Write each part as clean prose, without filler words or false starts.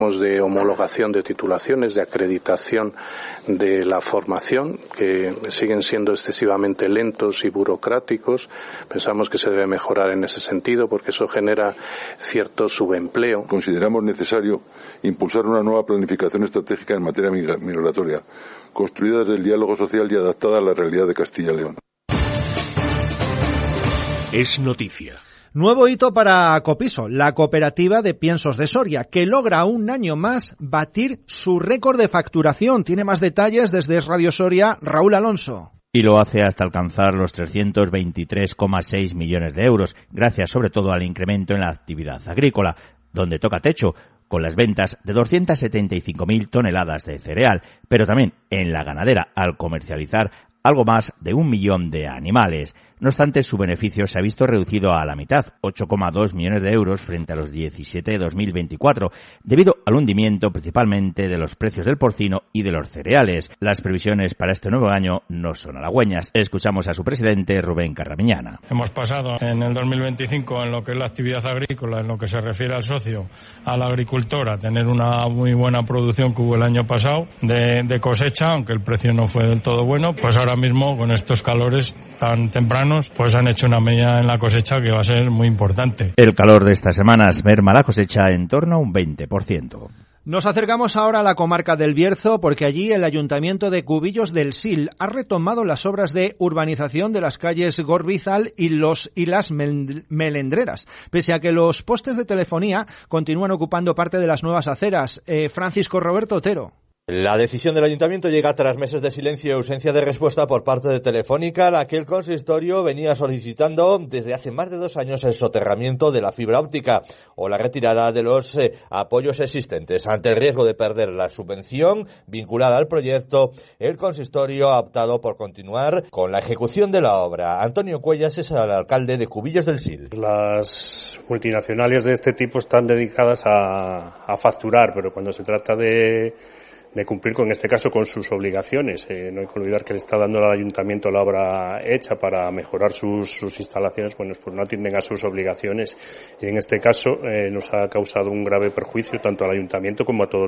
de homologación de titulaciones, de acreditación de la formación, que siguen siendo excesivamente lentos y burocráticos. Pensamos que se debe mejorar en ese sentido porque eso genera cierto subempleo. Consideramos necesario impulsar una nueva planificación estratégica en materia migratoria, construida desde el diálogo social y adaptada a la realidad de Castilla y León. Es noticia. Nuevo hito para Copiso, la cooperativa de piensos de Soria, que logra un año más batir su récord de facturación. Tiene más detalles desde Radio Soria, Raúl Alonso. Y lo hace hasta alcanzar los 323,6 millones de euros, gracias sobre todo al incremento en la actividad agrícola, donde toca techo, con las ventas de 275.000 toneladas de cereal, pero también en la ganadera, al comercializar algo más de 1 millón de animales. No obstante, su beneficio se ha visto reducido a la mitad, 8,2 millones de euros frente a los 17 de 2024, debido al hundimiento principalmente de los precios del porcino y de los cereales. Las previsiones para este nuevo año no son halagüeñas. Escuchamos a su presidente, Rubén Carramiñana. Hemos pasado en el 2025, en lo que es la actividad agrícola, en lo que se refiere al socio, al agricultor, a tener una muy buena producción que hubo el año pasado de cosecha, aunque el precio no fue del todo bueno. Pues ahora mismo, con estos calores tan tempranos, pues han hecho una media en la cosecha que va a ser muy importante. El calor de estas semanas merma la cosecha en torno a un 20%. Nos acercamos ahora a la comarca del Bierzo porque allí el Ayuntamiento de Cubillos del Sil ha retomado las obras de urbanización de las calles Gorbizal y las Melendreras, pese a que los postes de telefonía continúan ocupando parte de las nuevas aceras. Francisco Roberto Otero. La decisión del Ayuntamiento llega tras meses de silencio y ausencia de respuesta por parte de Telefónica, a la que el consistorio venía solicitando desde hace más de 2 años el soterramiento de la fibra óptica o la retirada de los apoyos existentes. Ante el riesgo de perder la subvención vinculada al proyecto, el consistorio ha optado por continuar con la ejecución de la obra. Antonio Cuellas es el alcalde de Cubillos del Sil. Las multinacionales de este tipo están dedicadas a facturar, pero cuando se trata de cumplir, en este caso, con sus obligaciones. No hay que olvidar que le está dando al ayuntamiento la obra hecha para mejorar sus instalaciones, pues no atienden a sus obligaciones. Y en este caso nos ha causado un grave perjuicio tanto al ayuntamiento como a todos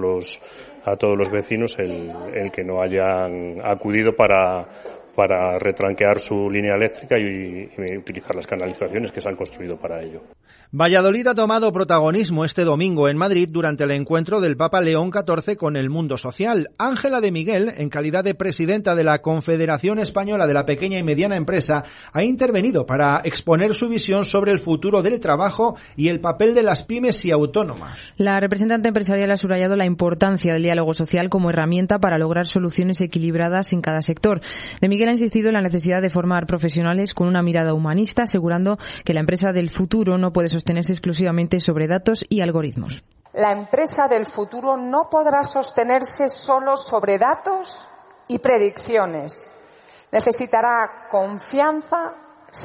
los vecinos el que no hayan acudido para retranquear su línea eléctrica y utilizar las canalizaciones que se han construido para ello. Valladolid ha tomado protagonismo este domingo en Madrid durante el encuentro del Papa León XIV con el mundo social. Ángela de Miguel, en calidad de presidenta de la Confederación Española de la Pequeña y Mediana Empresa, ha intervenido para exponer su visión sobre el futuro del trabajo y el papel de las pymes y autónomas. La representante empresarial ha subrayado la importancia del diálogo social como herramienta para lograr soluciones equilibradas en cada sector. De Miguel ha insistido en la necesidad de formar profesionales con una mirada humanista, asegurando que la empresa del futuro no puede sostenerse exclusivamente sobre datos y algoritmos. La empresa del futuro no podrá sostenerse solo sobre datos y predicciones. Necesitará confianza,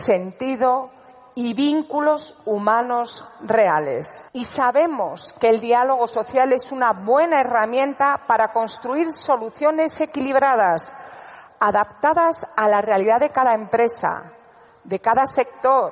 sentido y vínculos humanos reales. Y sabemos que el diálogo social es una buena herramienta para construir soluciones equilibradas, adaptadas a la realidad de cada empresa, de cada sector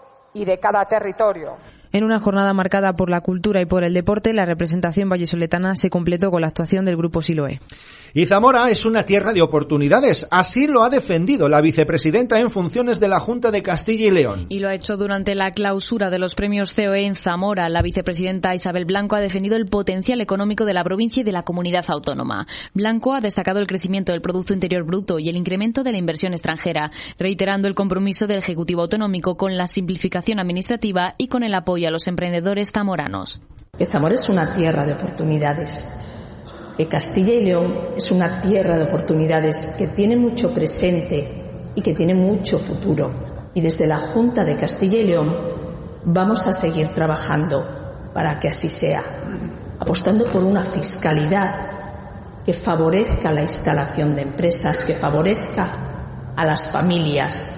y de cada territorio. En una jornada marcada por la cultura y por el deporte, la representación vallesoletana se completó con la actuación del Grupo Siloé. Y Zamora es una tierra de oportunidades. Así lo ha defendido la vicepresidenta en funciones de la Junta de Castilla y León. Y lo ha hecho durante la clausura de los premios COE en Zamora. La vicepresidenta Isabel Blanco ha defendido el potencial económico de la provincia y de la comunidad autónoma. Blanco ha destacado el crecimiento del Producto Interior Bruto y el incremento de la inversión extranjera, reiterando el compromiso del Ejecutivo Autonómico con la simplificación administrativa y con el apoyo a los emprendedores zamoranos. Que Zamora es una tierra de oportunidades, que Castilla y León es una tierra de oportunidades que tiene mucho presente y que tiene mucho futuro. Y desde la Junta de Castilla y León vamos a seguir trabajando para que así sea, apostando por una fiscalidad que favorezca la instalación de empresas, que favorezca a las familias.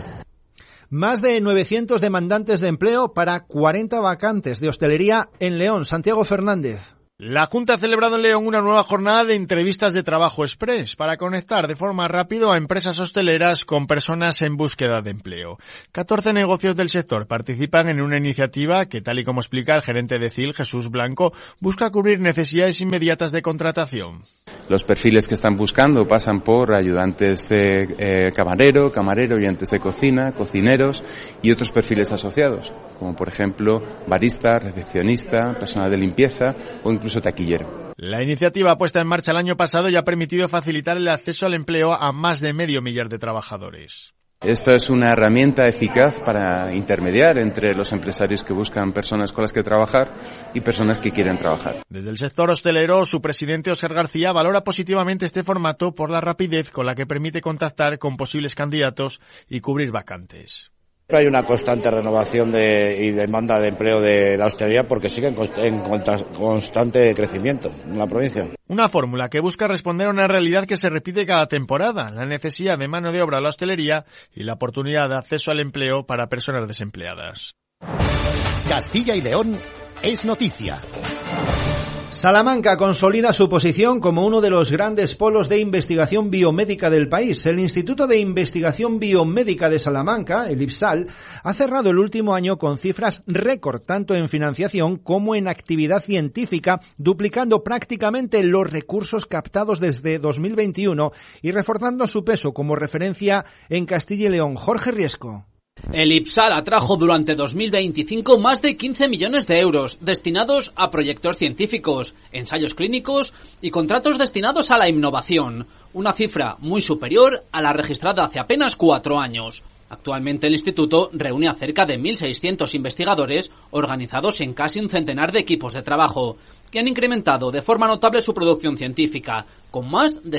Más de 900 demandantes de empleo para 40 vacantes de hostelería en León. Santiago Fernández. La Junta ha celebrado en León una nueva jornada de entrevistas de trabajo express para conectar de forma rápida a empresas hosteleras con personas en búsqueda de empleo. 14 negocios del sector participan en una iniciativa que, tal y como explica el gerente de CIL, Jesús Blanco, busca cubrir necesidades inmediatas de contratación. Los perfiles que están buscando pasan por ayudantes de camarero, ayudantes de cocina, cocineros y otros perfiles asociados, como por ejemplo barista, recepcionista, personal de limpieza o incluso taquillero. La iniciativa puesta en marcha el año pasado ya ha permitido facilitar el acceso al empleo a más de 500.000 de trabajadores. Esto es una herramienta eficaz para intermediar entre los empresarios que buscan personas con las que trabajar y personas que quieren trabajar. Desde el sector hostelero, su presidente Óscar García valora positivamente este formato por la rapidez con la que permite contactar con posibles candidatos y cubrir vacantes. Hay una constante renovación y demanda de empleo de la hostelería porque sigue en constante crecimiento en la provincia. Una fórmula que busca responder a una realidad que se repite cada temporada, la necesidad de mano de obra a la hostelería y la oportunidad de acceso al empleo para personas desempleadas. Castilla y León es noticia. Salamanca consolida su posición como uno de los grandes polos de investigación biomédica del país. El Instituto de Investigación Biomédica de Salamanca, el IPSAL, ha cerrado el último año con cifras récord, tanto en financiación como en actividad científica, duplicando prácticamente los recursos captados desde 2021 y reforzando su peso como referencia en Castilla y León. Jorge Riesco. El IPSAL atrajo durante 2025 más de 15 millones de euros destinados a proyectos científicos, ensayos clínicos y contratos destinados a la innovación, una cifra muy superior a la registrada hace apenas 4 años. Actualmente el instituto reúne a cerca de 1.600 investigadores organizados en casi un centenar de equipos de trabajo, que han incrementado de forma notable su producción científica, con más de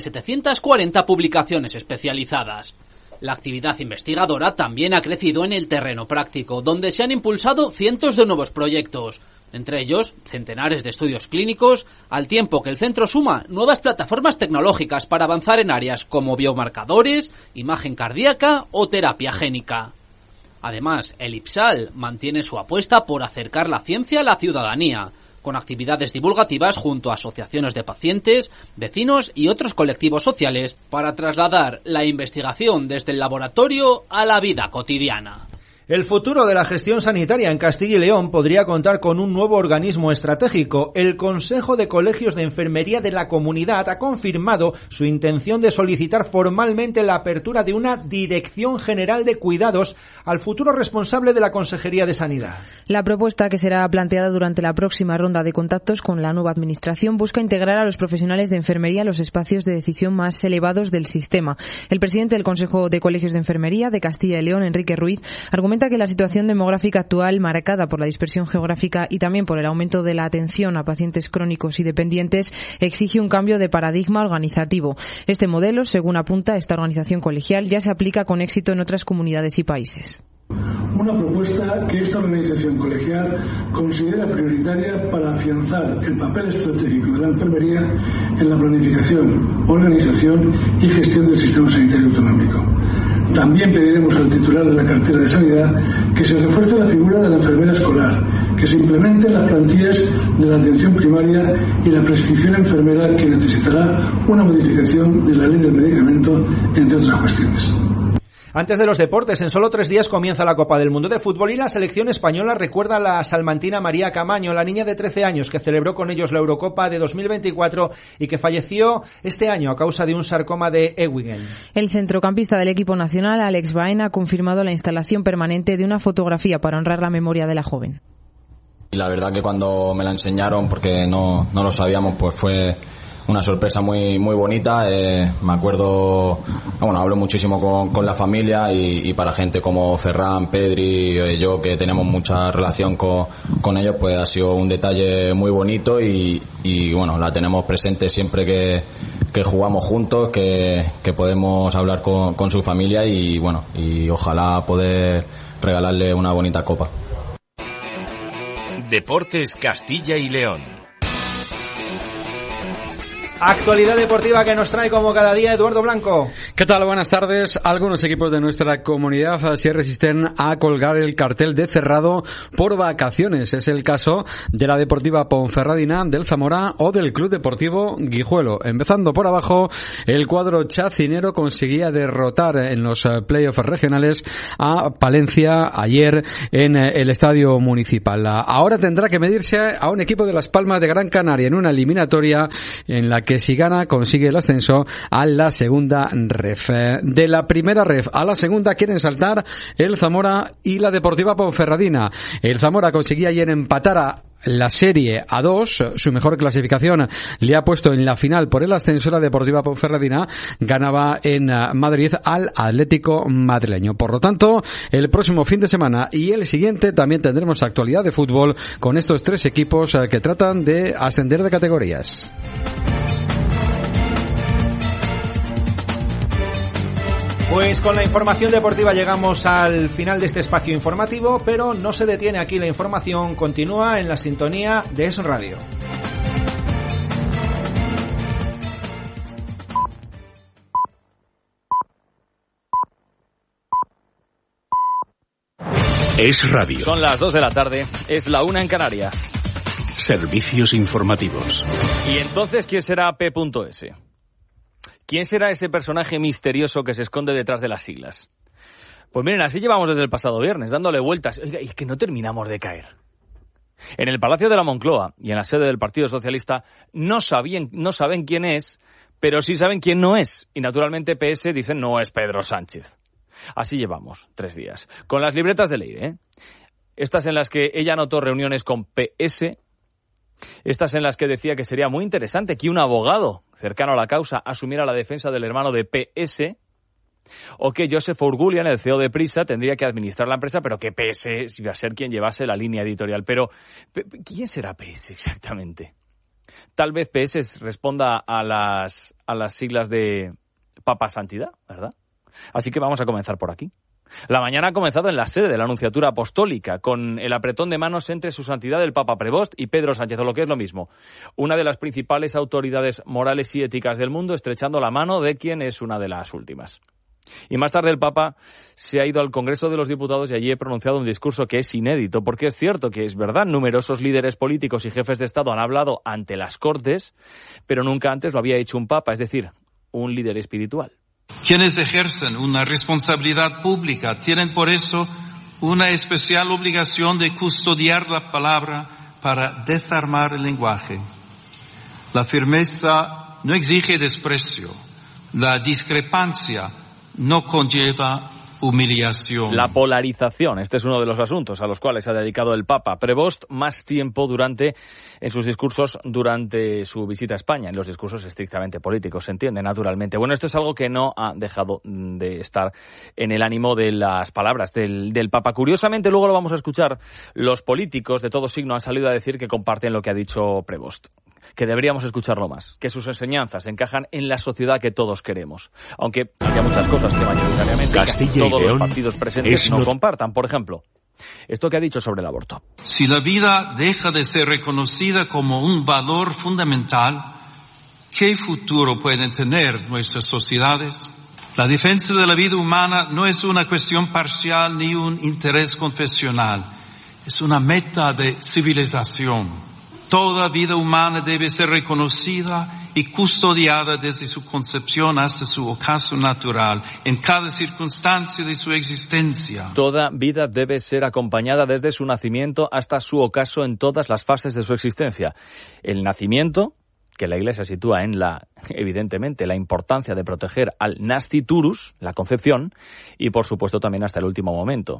740 publicaciones especializadas. La actividad investigadora también ha crecido en el terreno práctico, donde se han impulsado cientos de nuevos proyectos, entre ellos centenares de estudios clínicos, al tiempo que el centro suma nuevas plataformas tecnológicas para avanzar en áreas como biomarcadores, imagen cardíaca o terapia génica. Además, el IPSAL mantiene su apuesta por acercar la ciencia a la ciudadanía, con actividades divulgativas junto a asociaciones de pacientes, vecinos y otros colectivos sociales para trasladar la investigación desde el laboratorio a la vida cotidiana. El futuro de la gestión sanitaria en Castilla y León podría contar con un nuevo organismo estratégico. El Consejo de Colegios de Enfermería de la Comunidad ha confirmado su intención de solicitar formalmente la apertura de una Dirección General de Cuidados al futuro responsable de la Consejería de Sanidad. La propuesta, que será planteada durante la próxima ronda de contactos con la nueva administración, busca integrar a los profesionales de enfermería en los espacios de decisión más elevados del sistema. El presidente del Consejo de Colegios de Enfermería de Castilla y León, Enrique Ruiz, argumenta que la situación demográfica actual, marcada por la dispersión geográfica y también por el aumento de la atención a pacientes crónicos y dependientes, exige un cambio de paradigma organizativo. Este modelo, según apunta esta organización colegial, ya se aplica con éxito en otras comunidades y países. Una propuesta que esta organización colegial considera prioritaria para afianzar el papel estratégico de la enfermería en la planificación, organización y gestión del sistema sanitario autonómico. También pediremos al titular de la cartera de Sanidad que se refuerce la figura de la enfermera escolar, que se implementen las plantillas de la atención primaria y la prescripción enfermera, que necesitará una modificación de la ley del medicamento, entre otras cuestiones. Antes de los deportes, en solo 3 días comienza la Copa del Mundo de Fútbol y la selección española recuerda a la salmantina María Camaño, la niña de 13 años que celebró con ellos la Eurocopa de 2024 y que falleció este año a causa de un sarcoma de Ewingen. El centrocampista del equipo nacional, Alex Baena, ha confirmado la instalación permanente de una fotografía para honrar la memoria de la joven. La verdad que cuando me la enseñaron, porque no lo sabíamos, pues fue una sorpresa muy bonita. Me acuerdo, hablo muchísimo con la familia y para gente como Ferran, Pedri, yo, que tenemos mucha relación con ellos, pues ha sido un detalle muy bonito y la tenemos presente siempre que jugamos juntos, que podemos hablar con su familia y ojalá poder regalarle una bonita copa. Deportes Castilla y León. Actualidad deportiva que nos trae como cada día Eduardo Blanco. ¿Qué tal? Buenas tardes. Algunos equipos de nuestra comunidad se resisten a colgar el cartel de cerrado por vacaciones. Es el caso de la Deportiva Ponferradina, del Zamora o del Club Deportivo Guijuelo. Empezando por abajo, el cuadro chacinero conseguía derrotar en los playoffs regionales a Palencia ayer en el Estadio Municipal. Ahora tendrá que medirse a un equipo de Las Palmas de Gran Canaria en una eliminatoria en la que si gana consigue el ascenso a la segunda ref. De la primera ref a la segunda quieren saltar el Zamora y la Deportiva Ponferradina. El Zamora conseguía ayer empatar a la serie a 2, su mejor clasificación le ha puesto en la final por el ascenso. La Deportiva Ponferradina ganaba en Madrid al Atlético madrileño. Por lo tanto, el próximo fin de semana y el siguiente también tendremos actualidad de fútbol con estos tres equipos que tratan de ascender de categorías. Pues con la información deportiva llegamos al final de este espacio informativo, pero no se detiene aquí la información, continúa en la sintonía de Es Radio. Es Radio. Son las 2 de la tarde, es la 1 en Canarias. Servicios informativos. ¿Y entonces quién será P.S.? ¿Quién será ese personaje misterioso que se esconde detrás de las siglas? Pues miren, así llevamos desde el pasado viernes, dándole vueltas. Oiga, y es que no terminamos de caer. En el Palacio de la Moncloa y en la sede del Partido Socialista no saben quién es, pero sí saben quién no es. Y naturalmente PS dicen no es Pedro Sánchez. Así llevamos 3 días. Con las libretas de Leire, Estas en las que ella anotó reuniones con PS. Estas en las que decía que sería muy interesante que un abogado cercano a la causa asumiera la defensa del hermano de PS, o que Joseph Urgulian, el CEO de Prisa, tendría que administrar la empresa, pero que PS iba a ser quien llevase la línea editorial. Pero, ¿quién será PS exactamente? Tal vez PS responda a las siglas de Papa Santidad, ¿verdad? Así que vamos a comenzar por aquí. La mañana ha comenzado en la sede de la Anunciatura Apostólica, con el apretón de manos entre su santidad el Papa Prevost y Pedro Sánchez, o lo que es lo mismo, una de las principales autoridades morales y éticas del mundo, estrechando la mano de quien es una de las últimas. Y más tarde el Papa se ha ido al Congreso de los Diputados y allí ha pronunciado un discurso que es inédito, porque es cierto que es verdad, numerosos líderes políticos y jefes de Estado han hablado ante las Cortes, pero nunca antes lo había hecho un Papa, es decir, un líder espiritual. Quienes ejercen una responsabilidad pública tienen por eso una especial obligación de custodiar la palabra para desarmar el lenguaje. La firmeza no exige desprecio. La discrepancia no conlleva humillación. La polarización, este es uno de los asuntos a los cuales ha dedicado el Papa Prevost más tiempo en sus discursos durante su visita a España, en los discursos estrictamente políticos, se entiende, naturalmente. Bueno, esto es algo que no ha dejado de estar en el ánimo de las palabras del Papa. Curiosamente, luego lo vamos a escuchar, los políticos de todo signo han salido a decir que comparten lo que ha dicho Prevost, que deberíamos escucharlo más, que sus enseñanzas encajan en la sociedad que todos queremos, aunque haya muchas cosas que mayoritariamente casi todos los partidos presentes no compartan. Por ejemplo, esto que ha dicho sobre el aborto. Si la vida deja de ser reconocida como un valor fundamental, ¿qué futuro pueden tener nuestras sociedades? La defensa de la vida humana no es una cuestión parcial ni un interés confesional, es una meta de civilización. Toda vida humana debe ser reconocida y custodiada desde su concepción hasta su ocaso natural, en cada circunstancia de su existencia. Toda vida debe ser acompañada desde su nacimiento hasta su ocaso en todas las fases de su existencia. El nacimiento, que la Iglesia sitúa evidentemente, la importancia de proteger al nasciturus, la concepción, y por supuesto también hasta el último momento.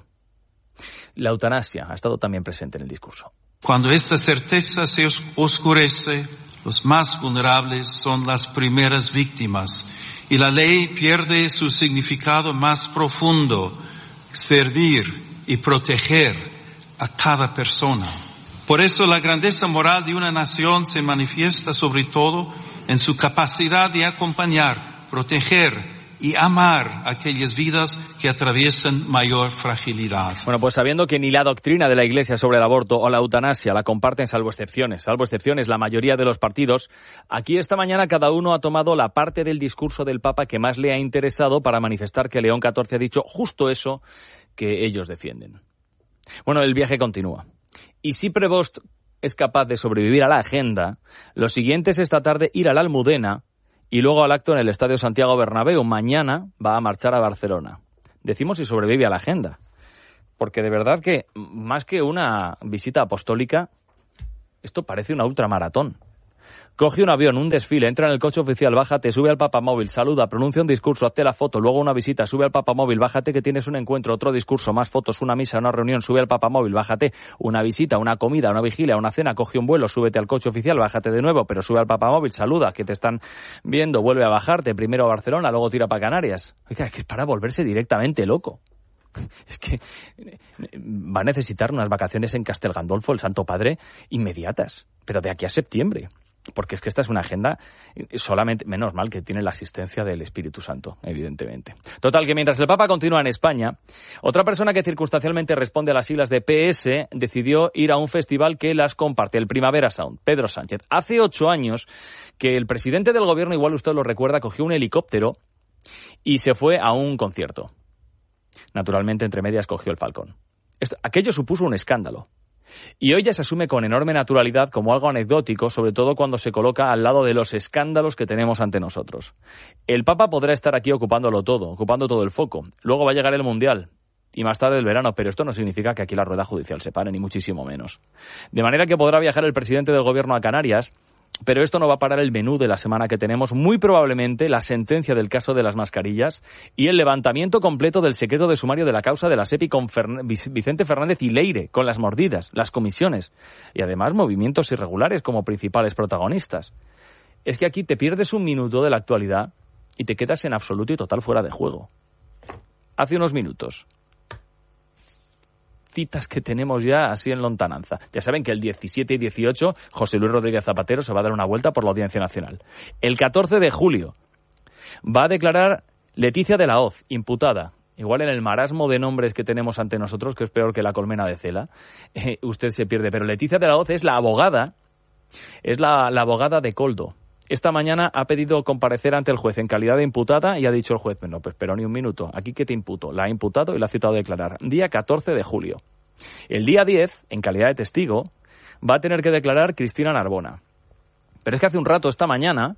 La eutanasia ha estado también presente en el discurso. Cuando esta certeza se oscurece, los más vulnerables son las primeras víctimas y la ley pierde su significado más profundo, servir y proteger a cada persona. Por eso la grandeza moral de una nación se manifiesta sobre todo en su capacidad de acompañar, proteger y amar aquellas vidas que atraviesan mayor fragilidad. Bueno, pues sabiendo que ni la doctrina de la Iglesia sobre el aborto o la eutanasia la comparten salvo excepciones la mayoría de los partidos, aquí esta mañana cada uno ha tomado la parte del discurso del Papa que más le ha interesado para manifestar que León XIV ha dicho justo eso que ellos defienden. Bueno, el viaje continúa. Y si Prevost es capaz de sobrevivir a la agenda, lo siguiente es esta tarde ir a la Almudena y luego al acto en el Estadio Santiago Bernabéu. Mañana va a marchar a Barcelona. Decimos si sobrevive a la agenda, porque de verdad que más que una visita apostólica, esto parece una ultramaratón. Coge un avión, un desfile, entra en el coche oficial, bájate, sube al papamóvil, saluda, pronuncia un discurso, hazte la foto, luego una visita, sube al papamóvil, bájate que tienes un encuentro, otro discurso, más fotos, una misa, una reunión, sube al papamóvil, bájate, una visita, una comida, una vigilia, una cena, coge un vuelo, súbete al coche oficial, bájate de nuevo, pero sube al papamóvil, saluda, que te están viendo, vuelve a bajarte, primero a Barcelona, luego tira para Canarias. Oiga, es que es para volverse directamente loco. Es que va a necesitar unas vacaciones en Castel Gandolfo, el Santo Padre, inmediatas, pero de aquí a septiembre. Porque es que esta es una agenda solamente, menos mal que tiene la asistencia del Espíritu Santo, evidentemente. Total, que mientras el Papa continúa en España, otra persona que circunstancialmente responde a las siglas de PS decidió ir a un festival que las comparte, el Primavera Sound, Pedro Sánchez. Hace 8 años que el presidente del gobierno, igual usted lo recuerda, cogió un helicóptero y se fue a un concierto. Naturalmente, entre medias, cogió el Falcón. Aquello supuso un escándalo. Y hoy ya se asume con enorme naturalidad como algo anecdótico, sobre todo cuando se coloca al lado de los escándalos que tenemos ante nosotros. El Papa podrá estar aquí ocupando todo el foco. Luego va a llegar el Mundial y más tarde el verano, pero esto no significa que aquí la rueda judicial se pare, ni muchísimo menos. De manera que podrá viajar el presidente del gobierno a Canarias, pero esto no va a parar el menú de la semana que tenemos, muy probablemente la sentencia del caso de las mascarillas y el levantamiento completo del secreto de sumario de la causa de la SEPI con Vicente Fernández y Leire, con las mordidas, las comisiones y además movimientos irregulares como principales protagonistas. Es que aquí te pierdes un minuto de la actualidad y te quedas en absoluto y total fuera de juego. Hace unos minutos, citas que tenemos ya así en lontananza. Ya saben que el 17 y 18 José Luis Rodríguez Zapatero se va a dar una vuelta por la Audiencia Nacional. El 14 de julio va a declarar Leticia de la Hoz, imputada. Igual en el marasmo de nombres que tenemos ante nosotros, que es peor que la colmena de Cela, usted se pierde. Pero Leticia de la Hoz es la abogada, la abogada de Koldo. Esta mañana ha pedido comparecer ante el juez en calidad de imputada y ha dicho el juez, no, pues pero ni un minuto, aquí que te imputo. La ha imputado y la ha citado a declarar. Día 14 de julio. El día 10, en calidad de testigo, va a tener que declarar Cristina Narbona. Pero es que hace un rato esta mañana,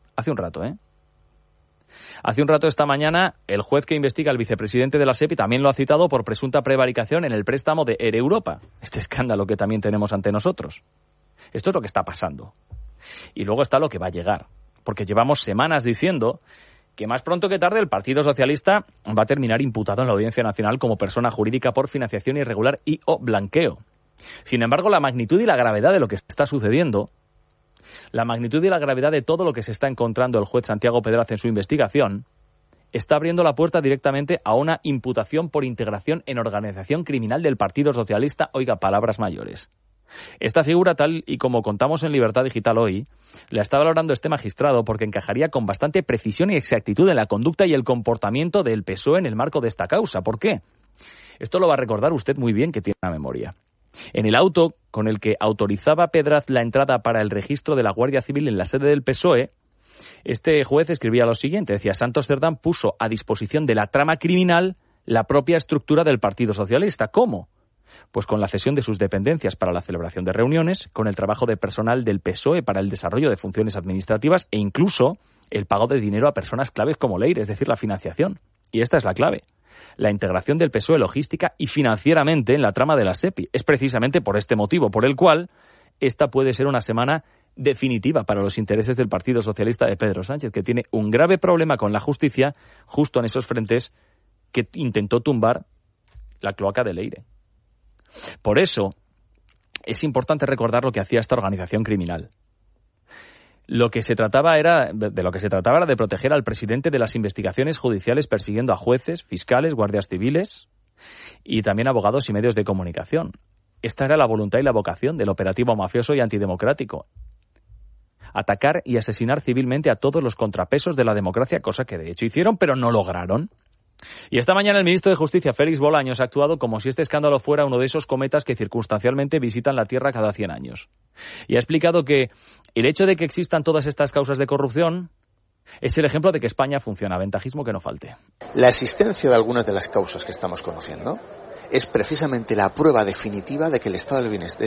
el juez que investiga al vicepresidente de la SEPI también lo ha citado por presunta prevaricación en el préstamo de Air Europa. Este escándalo que también tenemos ante nosotros. Esto es lo que está pasando. Y luego está lo que va a llegar, porque llevamos semanas diciendo que más pronto que tarde el Partido Socialista va a terminar imputado en la Audiencia Nacional como persona jurídica por financiación irregular y o blanqueo. Sin embargo, la magnitud y la gravedad de lo que está sucediendo, la magnitud y la gravedad de todo lo que se está encontrando el juez Santiago Pedraz en su investigación, está abriendo la puerta directamente a una imputación por integración en organización criminal del Partido Socialista. Oiga, palabras mayores. Esta figura, tal y como contamos en Libertad Digital hoy, la está valorando este magistrado porque encajaría con bastante precisión y exactitud en la conducta y el comportamiento del PSOE en el marco de esta causa. ¿Por qué? Esto lo va a recordar usted muy bien, que tiene una memoria. En el auto con el que autorizaba Pedraz la entrada para el registro de la Guardia Civil en la sede del PSOE, este juez escribía lo siguiente, decía: Santos Cerdán puso a disposición de la trama criminal la propia estructura del Partido Socialista. ¿Cómo? Pues con la cesión de sus dependencias para la celebración de reuniones, con el trabajo de personal del PSOE para el desarrollo de funciones administrativas e incluso el pago de dinero a personas claves como Leire, es decir, la financiación. Y esta es la clave. La integración del PSOE logística y financieramente en la trama de la SEPI. Es precisamente por este motivo por el cual esta puede ser una semana definitiva para los intereses del Partido Socialista de Pedro Sánchez, que tiene un grave problema con la justicia justo en esos frentes que intentó tumbar la cloaca de Leire. Por eso es importante recordar lo que hacía esta organización criminal. De lo que se trataba era de proteger al presidente de las investigaciones judiciales persiguiendo a jueces, fiscales, guardias civiles y también abogados y medios de comunicación. Esta era la voluntad y la vocación del operativo mafioso y antidemocrático. atacar y asesinar civilmente a todos los contrapesos de la democracia, cosa que de hecho hicieron, pero no lograron. Y esta mañana el ministro de Justicia, Félix Bolaños, ha actuado como si este escándalo fuera uno de esos cometas que circunstancialmente visitan la Tierra cada 100 años. Y ha explicado que el hecho de que existan todas estas causas de corrupción es el ejemplo de que España funciona. Ventajismo que no falte. La existencia de algunas de las causas que estamos conociendo es precisamente la prueba definitiva de que el Estado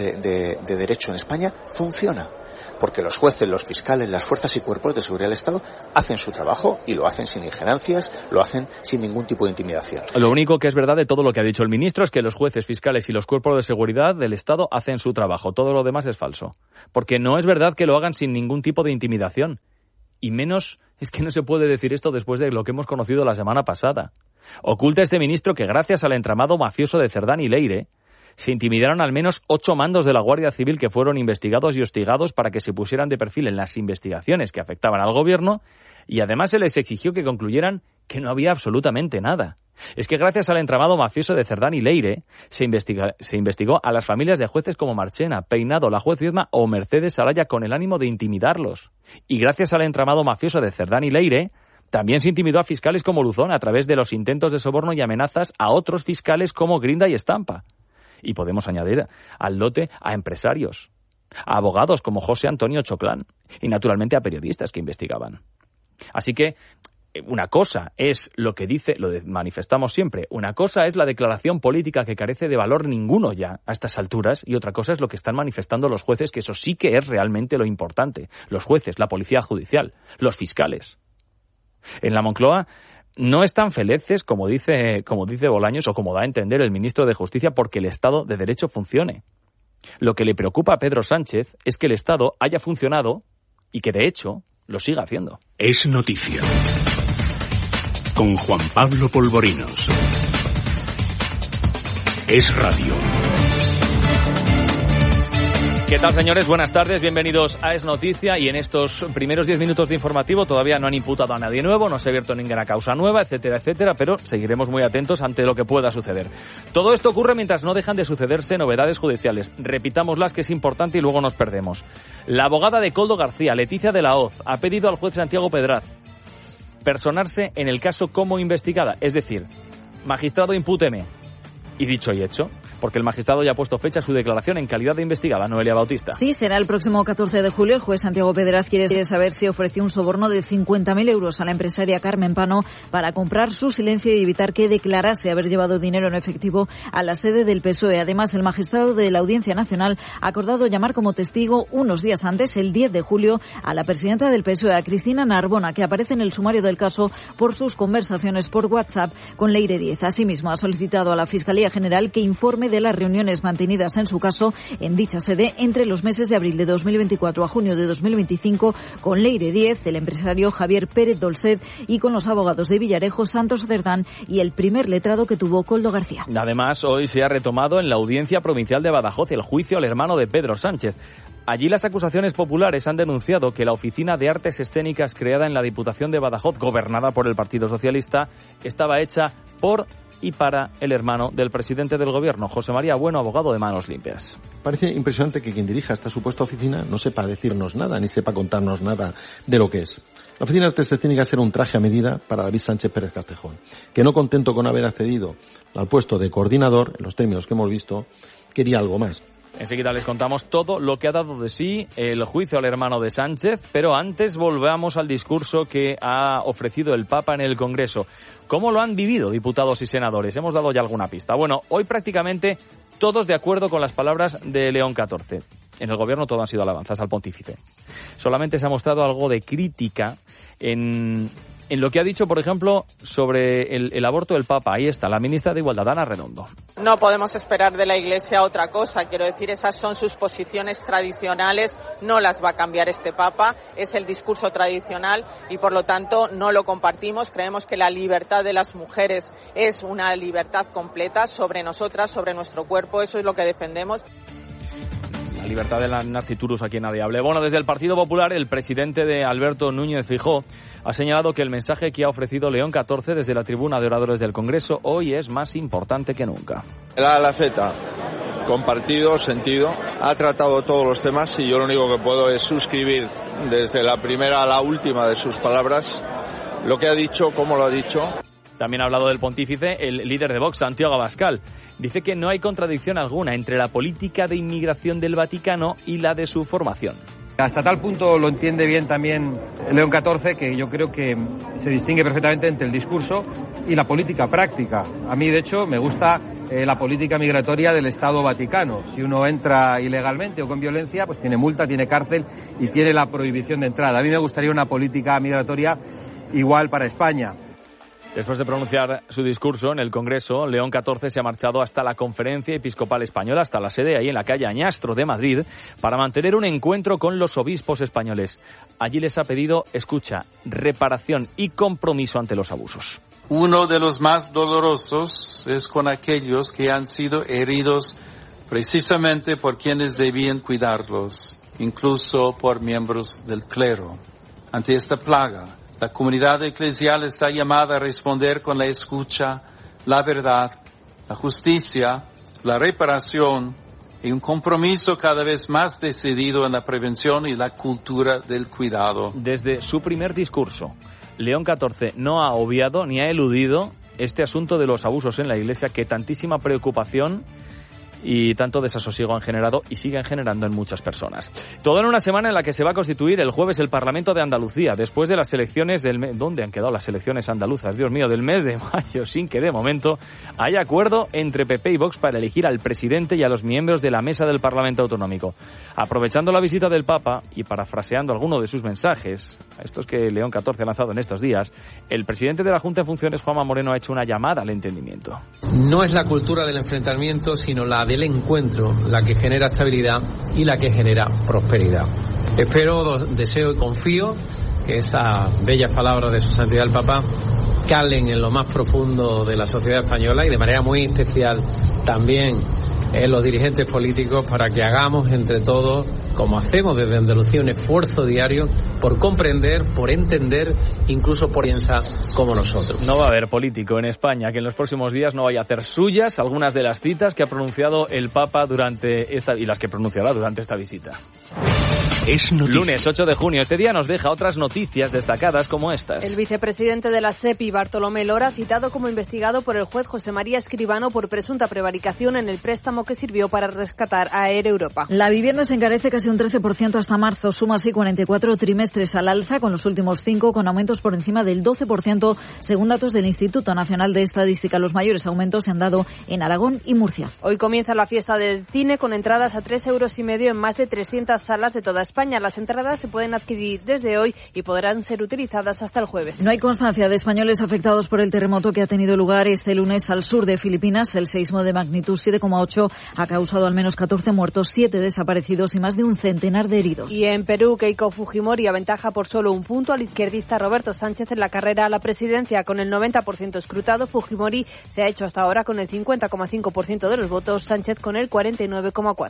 de Derecho en España funciona. Porque los jueces, los fiscales, las fuerzas y cuerpos de seguridad del Estado hacen su trabajo y lo hacen sin injerencias, lo hacen sin ningún tipo de intimidación. Lo único que es verdad de todo lo que ha dicho el ministro es que los jueces, fiscales y los cuerpos de seguridad del Estado hacen su trabajo. Todo lo demás es falso. Porque no es verdad que lo hagan sin ningún tipo de intimidación. Y menos es que no se puede decir esto después de lo que hemos conocido la semana pasada. Oculta este ministro que gracias al entramado mafioso de Cerdán y Leire se intimidaron al menos 8 mandos de la Guardia Civil que fueron investigados y hostigados para que se pusieran de perfil en las investigaciones que afectaban al gobierno, y además se les exigió que concluyeran que no había absolutamente nada. Es que gracias al entramado mafioso de Cerdán y Leire se investigó a las familias de jueces como Marchena, Peinado, la juez Viedma o Mercedes Araya con el ánimo de intimidarlos. Y gracias al entramado mafioso de Cerdán y Leire también se intimidó a fiscales como Luzón a través de los intentos de soborno y amenazas a otros fiscales como Grinda y Estampa. Y podemos añadir al lote a empresarios, a abogados como José Antonio Choclán y naturalmente a periodistas que investigaban. Así que una cosa es lo que dice, manifestamos siempre, una cosa es la declaración política que carece de valor ninguno ya a estas alturas y otra cosa es lo que están manifestando los jueces, que eso sí que es realmente lo importante. Los jueces, la policía judicial, los fiscales. En la Moncloa no están felices, como dice Bolaños o como da a entender el ministro de Justicia, porque el Estado de Derecho funcione. Lo que le preocupa a Pedro Sánchez es que el Estado haya funcionado y que de hecho lo siga haciendo. Es noticia. Con Juan Pablo Polvorinos. Es radio. ¿Qué tal, señores? Buenas tardes, bienvenidos a Es Noticia. Y en estos primeros 10 minutos de informativo todavía no han imputado a nadie nuevo, no se ha abierto ninguna causa nueva, etcétera, etcétera, pero seguiremos muy atentos ante lo que pueda suceder. Todo esto ocurre mientras no dejan de sucederse novedades judiciales. Repitámoslas, que es importante y luego nos perdemos. La abogada de Koldo García, Leticia de la Hoz, ha pedido al juez Santiago Pedraz personarse en el caso como investigada, es decir, magistrado, impúteme. Y dicho y hecho, porque el magistrado ya ha puesto fecha a su declaración en calidad de investigada. Noelia Bautista. Sí, será el próximo 14 de julio. El juez Santiago Pedraz quiere saber si ofreció un soborno de 50.000 euros a la empresaria Carmen Pano para comprar su silencio y evitar que declarase haber llevado dinero en efectivo a la sede del PSOE. Además, el magistrado de la Audiencia Nacional ha acordado llamar como testigo unos días antes, el 10 de julio, a la presidenta del PSOE, a Cristina Narbona, que aparece en el sumario del caso por sus conversaciones por WhatsApp con Leire Díez. Asimismo, ha solicitado a la Fiscalía General que informe de las reuniones mantenidas en su caso en dicha sede entre los meses de abril de 2024 a junio de 2025 con Leire Díez, el empresario Javier Pérez Dolcet y con los abogados de Villarejo, Santos Cerdán y el primer letrado que tuvo Koldo García. Además, hoy se ha retomado en la Audiencia Provincial de Badajoz el juicio al hermano de Pedro Sánchez. Allí las acusaciones populares han denunciado que la Oficina de Artes Escénicas creada en la Diputación de Badajoz, gobernada por el Partido Socialista, estaba hecha por y para el hermano del presidente del gobierno, José María Bueno, abogado de Manos Limpias. Parece impresionante que quien dirija esta supuesta oficina no sepa decirnos nada, ni sepa contarnos nada de lo que es. La Oficina de Artes Escénicas era un traje a medida para David Sánchez Pérez Castejón, que no contento con haber accedido al puesto de coordinador, en los términos que hemos visto, quería algo más. Enseguida les contamos todo lo que ha dado de sí el juicio al hermano de Sánchez, pero antes volvamos al discurso que ha ofrecido el Papa en el Congreso. ¿Cómo lo han vivido diputados y senadores? Hemos dado ya alguna pista. Bueno, hoy prácticamente todos de acuerdo con las palabras de León XIV. En el gobierno todo han sido alabanzas al pontífice. Solamente se ha mostrado algo de crítica en lo que ha dicho, por ejemplo, sobre el aborto del Papa. Ahí está, la ministra de Igualdad, Ana Redondo. No podemos esperar de la Iglesia otra cosa. Quiero decir, esas son sus posiciones tradicionales, no las va a cambiar este Papa. Es el discurso tradicional y, por lo tanto, no lo compartimos. Creemos que la libertad de las mujeres es una libertad completa sobre nosotras, sobre nuestro cuerpo. Eso es lo que defendemos. La libertad de la nasciturus, aquí nadie hable. Bueno, desde el Partido Popular, el presidente de Alberto Núñez Feijóo ha señalado que el mensaje que ha ofrecido León XIV desde la tribuna de oradores del Congreso hoy es más importante que nunca. La Z, compartido, sentido. Ha tratado todos los temas y yo lo único que puedo es suscribir desde la primera a la última de sus palabras lo que ha dicho, cómo lo ha dicho. También ha hablado del pontífice el líder de Vox, Santiago Abascal. Dice que no hay contradicción alguna entre la política de inmigración del Vaticano y la de su formación. Hasta tal punto lo entiende bien también León XIV que yo creo que se distingue perfectamente entre el discurso y la política práctica. A mí, de hecho, me gusta la política migratoria del Estado Vaticano. Si uno entra ilegalmente o con violencia, pues tiene multa, tiene cárcel y tiene la prohibición de entrada. A mí me gustaría una política migratoria igual para España. Después de pronunciar su discurso en el Congreso, León XIV se ha marchado hasta la Conferencia Episcopal Española, hasta la sede ahí en la calle Añastro de Madrid, para mantener un encuentro con los obispos españoles. Allí les ha pedido, escucha, reparación y compromiso ante los abusos. Uno de los más dolorosos es con aquellos que han sido heridos precisamente por quienes debían cuidarlos, incluso por miembros del clero. Ante esta plaga, la comunidad eclesial está llamada a responder con la escucha, la verdad, la justicia, la reparación y un compromiso cada vez más decidido en la prevención y la cultura del cuidado. Desde su primer discurso, León XIV no ha obviado ni ha eludido este asunto de los abusos en la Iglesia que tantísima preocupación y tanto desasosiego han generado y siguen generando en muchas personas. Todo en una semana en la que se va a constituir el jueves el Parlamento de Andalucía, después de las elecciones del mes. ¿Dónde han quedado las elecciones andaluzas? Dios mío, del mes de mayo, sin que de momento haya acuerdo entre PP y Vox para elegir al presidente y a los miembros de la mesa del Parlamento Autonómico. Aprovechando la visita del Papa y parafraseando alguno de sus mensajes, estos que León XIV ha lanzado en estos días, el presidente de la Junta de Funciones, Juanma Moreno, ha hecho una llamada al entendimiento. No es la cultura del enfrentamiento, sino la del encuentro, la que genera estabilidad y la que genera prosperidad. Espero, deseo y confío que esas bellas palabras de su santidad el Papa calen en lo más profundo de la sociedad española y de manera muy especial también en los dirigentes políticos, para que hagamos entre todos, como hacemos desde Andalucía, un esfuerzo diario por comprender, por entender, incluso por pensar como nosotros. No va a haber político en España que en los próximos días no vaya a hacer suyas algunas de las citas que ha pronunciado el Papa durante esta y las que pronunciará durante esta visita. Es noticia. Lunes 8 de junio. Este día nos deja otras noticias destacadas como estas. El vicepresidente de la SEPI, Bartolomé Lora, citado como investigado por el juez José María Escribano por presunta prevaricación en el préstamo que sirvió para rescatar a Air Europa. La vivienda se encarece casi un 13% hasta marzo, suma así 44 trimestres al alza, con los últimos 5 con aumentos por encima del 12%, según datos del Instituto Nacional de Estadística. Los mayores aumentos se han dado en Aragón y Murcia. Hoy comienza la fiesta del cine con entradas a 3,5 euros en más de 300 salas de toda España. Las entradas se pueden adquirir desde hoy y podrán ser utilizadas hasta el jueves. No hay constancia de españoles afectados por el terremoto que ha tenido lugar este lunes al sur de Filipinas. El seísmo de magnitud 7,8 ha causado al menos 14 muertos, 7 desaparecidos y más de un centenar de heridos. Y en Perú, Keiko Fujimori aventaja por solo un punto al izquierdista Roberto Sánchez en la carrera a la presidencia. Con el 90% escrutado, Fujimori se ha hecho hasta ahora con el 50,5% de los votos, Sánchez con el 49,4%.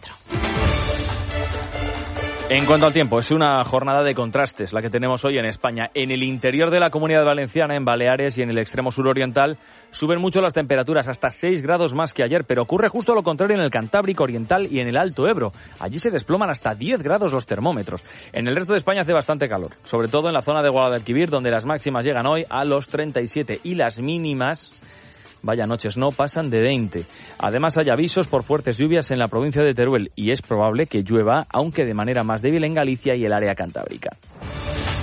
En cuanto al tiempo, es una jornada de contrastes la que tenemos hoy en España. En el interior de la Comunidad Valenciana, en Baleares y en el extremo suroriental, suben mucho las temperaturas, hasta 6 grados más que ayer, pero ocurre justo lo contrario en el Cantábrico Oriental y en el Alto Ebro. Allí se desploman hasta 10 grados los termómetros. En el resto de España hace bastante calor, sobre todo en la zona de Guadalquivir, donde las máximas llegan hoy a los 37 y las mínimas, vaya noches, no pasan de 20. Además hay avisos por fuertes lluvias en la provincia de Teruel y es probable que llueva, aunque de manera más débil en Galicia y el área cantábrica.